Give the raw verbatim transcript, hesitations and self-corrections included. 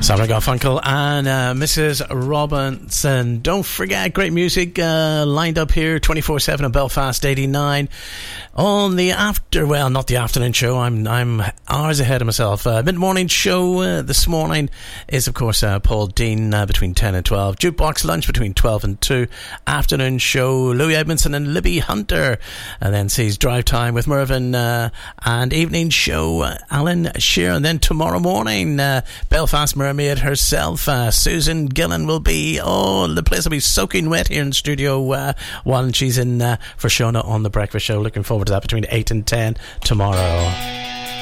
Simon Garfunkel and uh, Missus Robinson. Don't forget, great music uh, lined up here twenty-four seven at Belfast eighty-nine on the after, well, not the afternoon show. I'm I'm hours ahead of myself. Uh, mid-morning show uh, this morning is, of course, uh, Paul Dean uh, between ten and twelve. Jukebox Lunch between twelve and two. Afternoon show, Louis Edmondson and Libby Hunter. And then sees Drive Time with Mervyn. Uh, and evening show, uh, Alan Shearer. And then tomorrow morning, uh, Belfast Mermaid herself, uh, Susan Gillen, will be, oh, the place will be soaking wet here in Studio uh, One. She's in uh, for Shona on The Breakfast Show. Looking forward to that between eight and ten tomorrow.